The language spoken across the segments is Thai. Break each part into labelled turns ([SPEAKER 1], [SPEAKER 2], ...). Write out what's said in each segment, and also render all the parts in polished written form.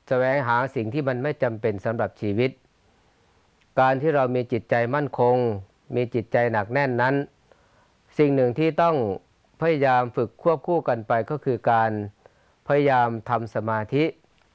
[SPEAKER 1] แสวงหาสิ่งที่มันไม่จำเป็นสำหรับชีวิตการที่เรามีจิตใจมั่นคงมีจิตใจหนักแน่นนั้นสิ่งหนึ่งที่ต้องพยายามฝึกควบคู่กันไปก็คือการพยายามทำสมาธิ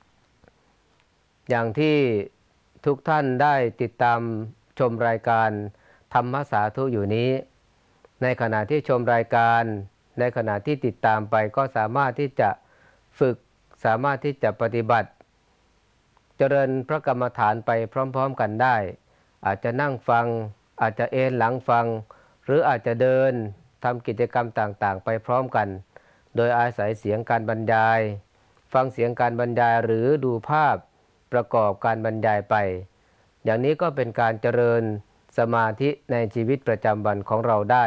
[SPEAKER 1] อย่างที่ทุกท่านได้ติดตามชมรายการธรรมสาธุอยู่นี้ในขณะที่ชมรายการในขณะที่ติดตามไปก็สามารถที่จะฝึกสามารถที่จะปฏิบัติเจริญพระกรรมฐานไปพร้อมๆกันได้อาจจะนั่งฟังอาจจะเอนหลังฟังหรืออาจจะเดินทำกิจกรรมต่างๆไปพร้อมกันโดยอาศัยเสียงการบรรยายฟังเสียงการบรรยายหรือดูภาพประกอบการบรรยายไปอย่างนี้ก็เป็นการเจริญสมาธิในชีวิตประจำวันของเราได้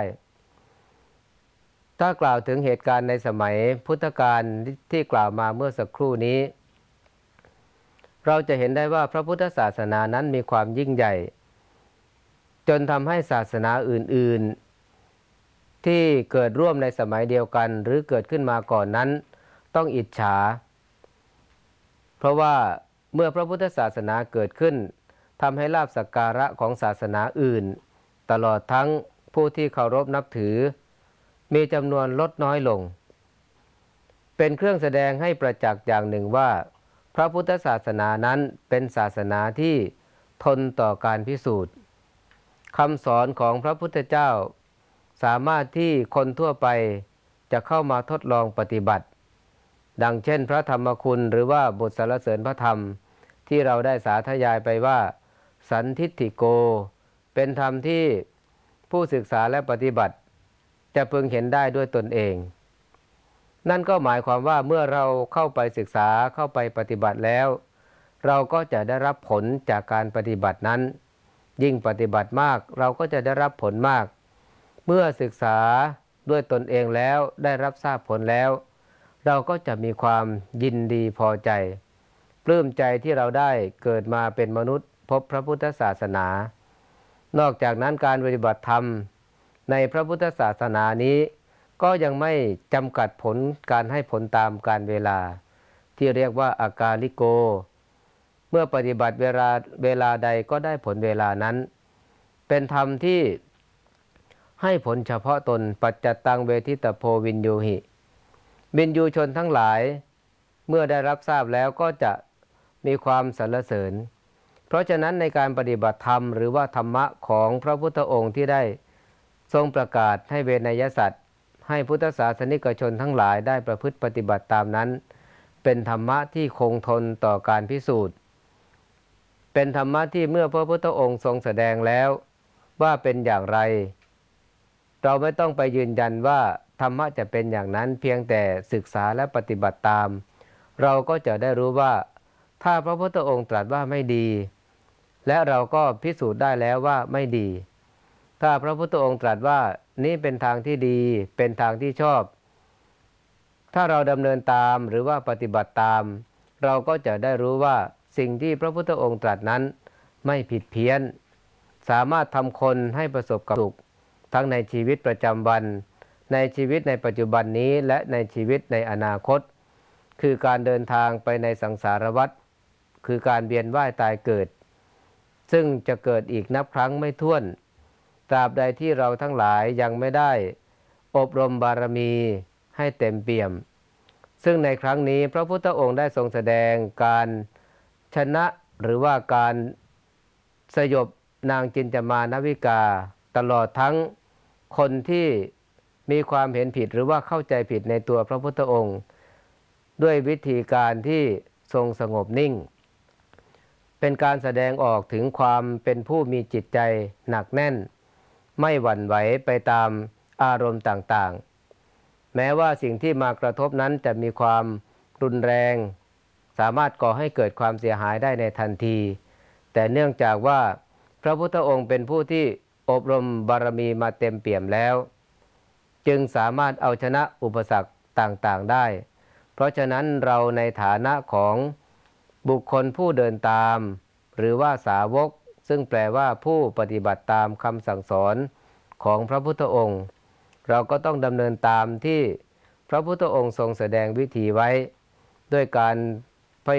[SPEAKER 1] ถ้ากล่าวถึงเหตุการณ์ในสมัยพุทธกาลที่กล่าวมาเมื่อสักครู่นี้เราจะเห็นได้ว่าพระพุทธศาสนานั้นมีความยิ่งใหญ่จนทำให้ศาสนาอื่นๆที่เกิดร่วมในสมัยเดียวกันหรือเกิดขึ้นมาก่อนนั้นต้องอิจฉาเพราะว่าเมื่อพระพุทธศาสนาเกิดขึ้นทำให้ลาภสักการะของศาสนาอื่นตลอดทั้งผู้ที่เคารพนับถือมีจำนวนลดน้อยลงเป็นเครื่องแสดงให้ประจักษ์อย่างหนึ่งว่าพระพุทธศาสนานั้นเป็นศาสนาที่ทนต่อการพิสูจน์คำสอนของพระพุทธเจ้าสามารถที่คนทั่วไปจะเข้ามาทดลองปฏิบัติดังเช่นพระธรรมคุณหรือว่าบทสรรเสริญพระธรรมที่เราได้สาธยายไปว่าสันทิฏฐิโกเป็นธรรมที่ผู้ศึกษาและปฏิบัติจะพึงเห็นได้ด้วยตนเองนั่นก็หมายความว่าเมื่อเราเข้าไปศึกษาเข้าไปปฏิบัติแล้วเราก็จะได้รับผลจากการปฏิบัตินั้นยิ่งปฏิบัติมากเราก็จะได้รับผลมากเมื่อศึกษาด้วยตนเองแล้วได้รับทราบผลแล้วเราก็จะมีความยินดีพอใจปลื้มใจที่เราได้เกิดมาเป็นมนุษย์พบพระพุทธศาสนานอกจากนั้นการปฏิบัติธรรมในพระพุทธศาสนานี้ก็ยังไม่จำกัดผลการให้ผลตามกาลเวลาที่เรียกว่าอากาลิโกเมื่อปฏิบัติเวลาใดก็ได้ผลเวลานั้นเป็นธรรมที่ให้ผลเฉพาะตนปัจจตังเวทิตโพวินยูหิวินยูชนทั้งหลายเมื่อได้รับทราบแล้วก็จะมีความสรรเสริญเพราะฉะนั้นในการปฏิบัติธรรมหรือว่าธรรมะของพระพุทธองค์ที่ได้ทรงประกาศให้เวนยสัตว์ให้พุทธศาสนิกชนทั้งหลายได้ประพฤติปฏิบัติตามนั้นเป็นธรรมะที่คงทนต่อการพิสูจน์เป็นธรรมะที่เมื่อพระพุทธองค์ทรงแสดงแล้วว่าเป็นอย่างไรเราไม่ต้องไปยืนยันว่าธรรมะจะเป็นอย่างนั้นเพียงแต่ศึกษาและปฏิบัติตามเราก็จะได้รู้ว่าถ้าพระพุทธองค์ตรัสว่าไม่ดีและเราก็พิสูจน์ได้แล้วว่าไม่ดีถ้าพระพุทธองค์ตรัสว่านี่เป็นทางที่ดีเป็นทางที่ชอบถ้าเราดำเนินตามหรือว่าปฏิบัติตามเราก็จะได้รู้ว่าสิ่งที่พระพุทธองค์ตรัสนั้นไม่ผิดเพี้ยนสามารถทำคนให้ประสบความสุขทั้งในชีวิตประจำวันในชีวิตในปัจจุบันนี้และในชีวิตในอนาคตคือการเดินทางไปในสังสารวัฏคือการเวียนว่ายตายเกิดซึ่งจะเกิดอีกนับครั้งไม่ถ้วนตราบใดที่เราทั้งหลายยังไม่ได้อบรมบารมีให้เต็มเปี่ยมซึ่งในครั้งนี้พระพุทธองค์ได้ทรงแสดงการชนะหรือว่าการสยบนางจินจามานวิกาตลอดทั้งคนที่มีความเห็นผิดหรือว่าเข้าใจผิดในตัวพระพุทธองค์ด้วยวิธีการที่ทรงสงบนิ่งเป็นการแสดงออกถึงความเป็นผู้มีจิตใจหนักแน่นไม่หวั่นไหวไปตามอารมณ์ต่างๆแม้ว่าสิ่งที่มากระทบนั้นจะมีความรุนแรงสามารถก่อให้เกิดความเสียหายได้ในทันทีแต่เนื่องจากว่าพระพุทธองค์เป็นผู้ที่อบรมบารมีมาเต็มเปี่ยมแล้วจึงสามารถเอาชนะอุปสรรคต่างๆได้เพราะฉะนั้นเราในฐานะของบุคคลผู้เดินตามหรือว่าสาวกซึ่งแปลว่าผู้ปฏิบัติตามคำสั่งสอนของพระพุทธองค์เราก็ต้องดำเนินตามที่พระพุทธองค์ทรงแสดงวิธีไว้ด้วยการ